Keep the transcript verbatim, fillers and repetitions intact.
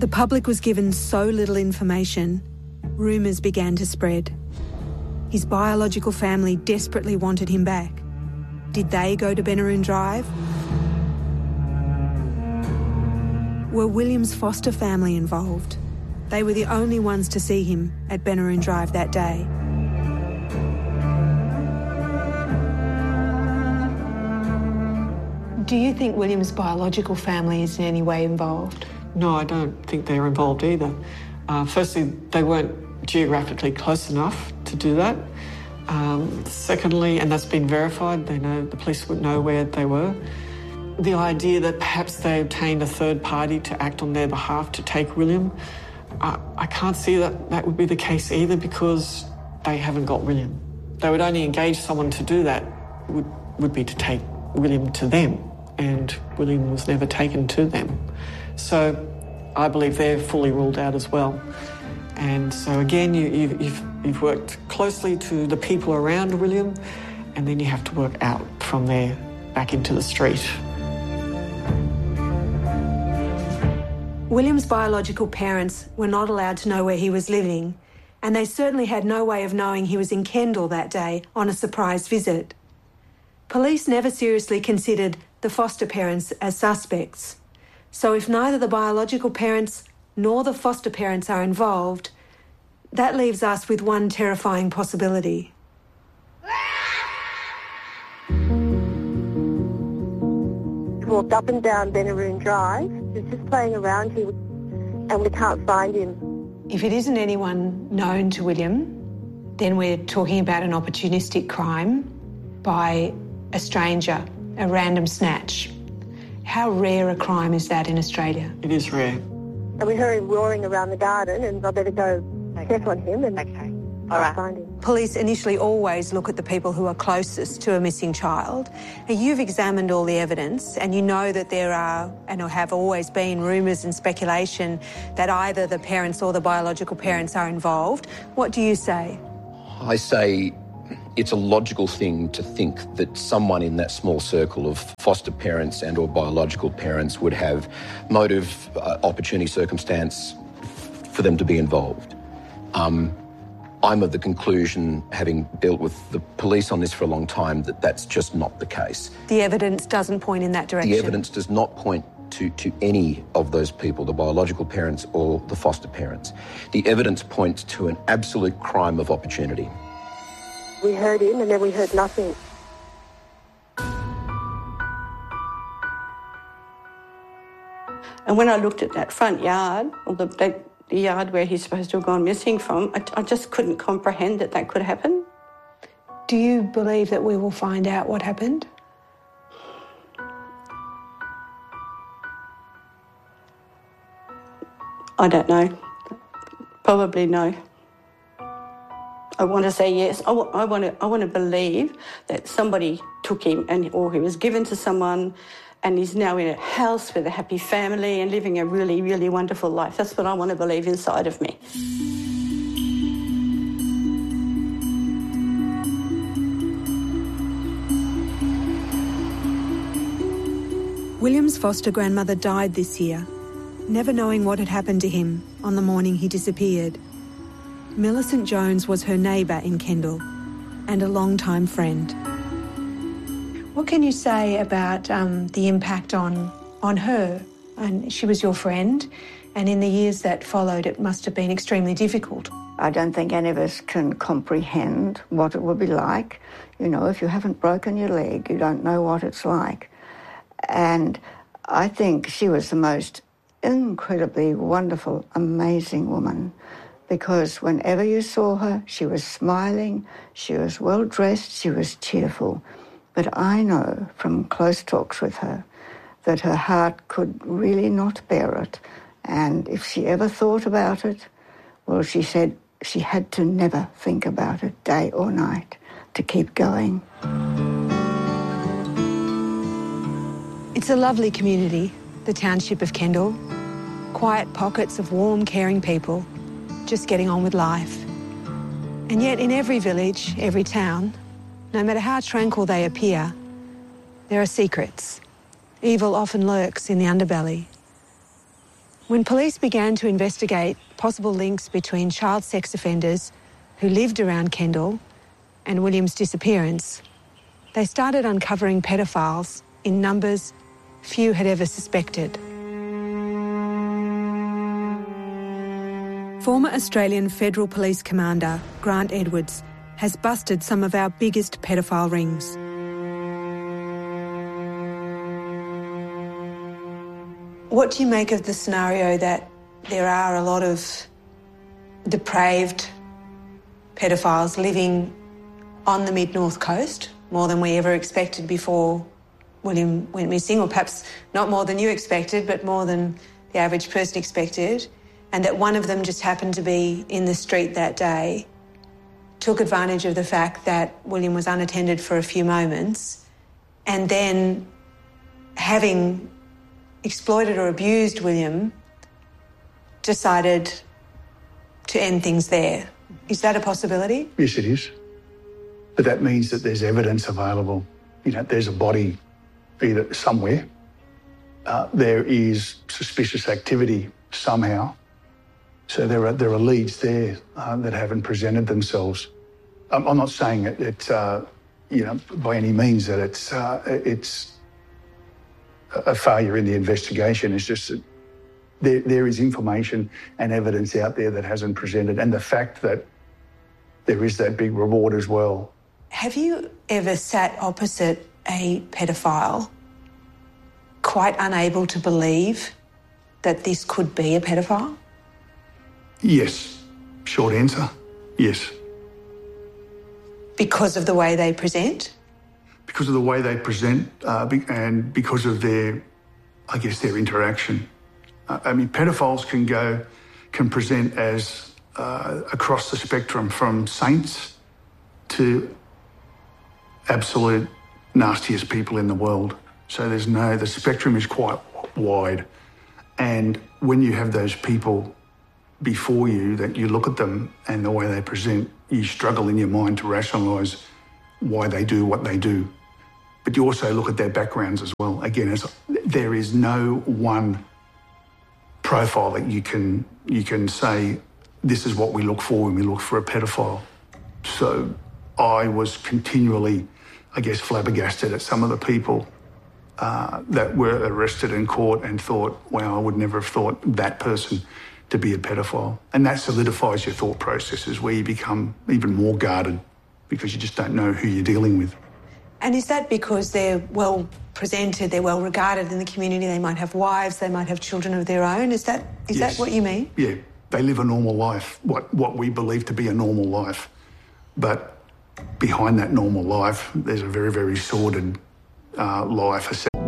The public was given so little information, rumours began to spread. His biological family desperately wanted him back. Did they go to Benaroon Drive? Were William's foster family involved? They were the only ones to see him at Benaroon Drive that day. Do you think William's biological family is in any way involved? No, I don't think they're involved either. Uh, firstly, they weren't geographically close enough to do that. Um, secondly, and that's been verified, they know the police would know where they were. The idea that perhaps they obtained a third party to act on their behalf to take William, I, I can't see that that would be the case either, because they haven't got William. They would only engage someone to do that would, would be to take William to them, and William was never taken to them. So I believe they're fully ruled out as well. And so again, you, you, you've, you've worked closely to the people around William, and then you have to work out from there back into the street. William's biological parents were not allowed to know where he was living, and they certainly had no way of knowing he was in Kendall that day on a surprise visit. Police never seriously considered the foster parents as suspects. So if neither the biological parents nor the foster parents are involved, that leaves us with one terrifying possibility. He walked up and down Benaroon Drive. He's just playing around here and we can't find him. If it isn't anyone known to William, then we're talking about an opportunistic crime by a stranger, a random snatch. How rare a crime is that in Australia? It is rare. And we heard him roaring around the garden, and I better go okay. check on him and okay. All right. find him. Police initially always look at the people who are closest to a missing child. Now, you've examined all the evidence, and you know that there are, and have always been, rumours and speculation that either the parents or the biological parents are involved. What do you say? I say it's a logical thing to think that someone in that small circle of foster parents and or biological parents would have motive, uh, opportunity, circumstance f- for them to be involved. Um, I'm of the conclusion, having dealt with the police on this for a long time, that that's just not the case. The evidence doesn't point in that direction? The evidence does not point to, to any of those people, the biological parents or the foster parents. The evidence points to an absolute crime of opportunity. We heard him and then we heard nothing. And when I looked at that front yard, or the, the, the yard where he's supposed to have gone missing from, I, I just couldn't comprehend that that could happen. Do you believe that we will find out what happened? I don't know. Probably no. I want to say yes. I, w- I want to. I want to believe that somebody took him, and or he was given to someone, and he's now in a house with a happy family and living a really, really wonderful life. That's what I want to believe inside of me. William's foster grandmother died this year, never knowing what had happened to him on the morning he disappeared. Millicent Jones was her neighbour in Kendall and a long-time friend. What can you say about um, the impact on, on her? And she was your friend, and in the years that followed, it must have been extremely difficult. I don't think any of us can comprehend what it would be like. You know, if you haven't broken your leg, you don't know what it's like. And I think she was the most incredibly wonderful, amazing woman, because whenever you saw her, she was smiling, she was well-dressed, she was cheerful. But I know from close talks with her that her heart could really not bear it. And if she ever thought about it, well, she said she had to never think about it day or night to keep going. It's a lovely community, the township of Kendall. Quiet pockets of warm, caring people, just getting on with life. And yet in every village, every town, no matter how tranquil they appear, there are secrets. Evil often lurks in the underbelly. When police began to investigate possible links between child sex offenders who lived around Kendall and William's disappearance, they started uncovering pedophiles in numbers few had ever suspected. Former Australian Federal Police Commander Grant Edwards has busted some of our biggest pedophile rings. What do you make of the scenario that there are a lot of depraved pedophiles living on the mid-north coast, more than we ever expected before William went missing, or perhaps not more than you expected, but more than the average person expected, and that one of them just happened to be in the street that day, took advantage of the fact that William was unattended for a few moments, and then, having exploited or abused William, decided to end things there. Is that a possibility? Yes, it is. But that means that there's evidence available. You know, there's a body either somewhere. Uh, there is suspicious activity somehow. So there are there are leads there uh, that haven't presented themselves. I'm, I'm not saying it, it uh, you know, by any means that it's uh, it's a failure in the investigation. It's just that there, there is information and evidence out there that hasn't presented, and the fact that there is that big reward as well. Have you ever sat opposite a pedophile, quite unable to believe that this could be a pedophile? Yes. Short answer, yes. Because of the way they present? Because of the way they present uh, be- and because of their, I guess, their interaction. Uh, I mean, pedophiles can go, can present as uh, across the spectrum from saints to absolute nastiest people in the world. So there's no, the spectrum is quite wide. And when you have those people before you, that you look at them and the way they present, you struggle in your mind to rationalise why they do what they do. But you also look at their backgrounds as well. Again, as, there is no one profile that you can you can say, this is what we look for when we look for a pedophile. So I was continually, I guess, flabbergasted at some of the people uh, that were arrested in court and thought, wow, I would never have thought that person to be a pedophile. And that solidifies your thought processes, where you become even more guarded because you just don't know who you're dealing with. And is that because they're well presented, they're well regarded in the community, they might have wives, they might have children of their own? Is that is Yes. that what you mean? Yeah, they live a normal life, what, what we believe to be a normal life. But behind that normal life, there's a very, very sordid uh, life.